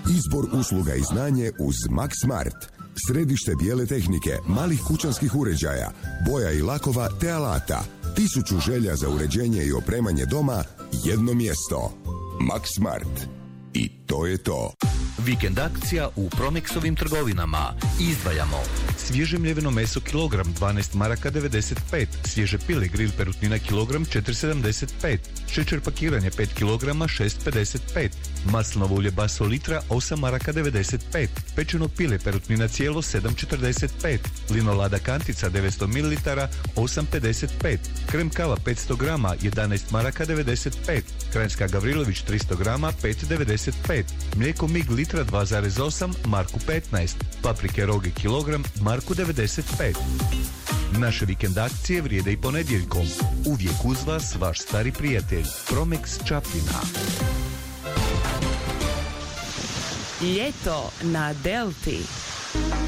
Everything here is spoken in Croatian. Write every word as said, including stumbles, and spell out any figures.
Izbor usluga i znanje uz Max Smart. Središte bijele tehnike, malih kućanskih uređaja, boja i lakova te alata. Tisuću želja za uređenje i opremanje doma, jedno mjesto. Max Smart. I to je to. Vikend akcija u Promexovim trgovinama. Izdvajamo svježe mljeveno meso kilogram dvanaest maraka devedeset pet, svježe pile grill perutnina kilogram četiri sedamdeset pet, šećer pakiranje pet kilograma šest pedeset pet, maslinovo ulje Baso litra osam maraka devedeset pet, pečeno pile perutnina cijelo sedam četrdeset pet, linolada kantica devetsto mililitara osam pedeset pet, krem kava petsto grama jedanaest maraka devedeset pet, Kranjska Gavrilović tristo grama pet devedeset pet, mlijeko Mig litra dva zarez osam marku petnaest, paprike Roge kilogram marku devedeset pet. Naše vikend akcije vrijede i ponedjeljkom. Uvijek uz vas vaš stari prijatelj Promex Čapljina. Ljeto na Delti.